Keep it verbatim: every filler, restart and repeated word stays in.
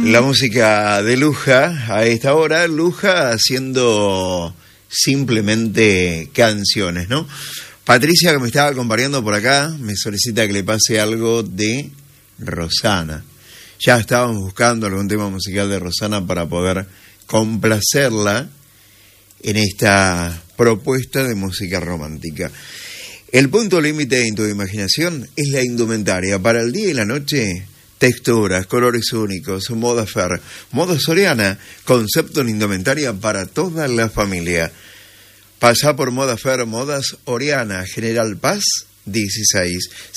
La música de Luja a esta hora, Luja haciendo simplemente canciones, ¿no? Patricia, que me estaba acompañando por acá, me solicita que le pase algo de Rosana. Ya estábamos buscando algún tema musical de Rosana para poder complacerla en esta propuesta de música romántica. El punto límite en tu imaginación es la indumentaria para el día y la noche. Texturas, colores únicos, moda Fer, moda Soriana, concepto en indumentaria para toda la familia. Pasa por Moda Fer, modas Oriana, General Paz dieciséis.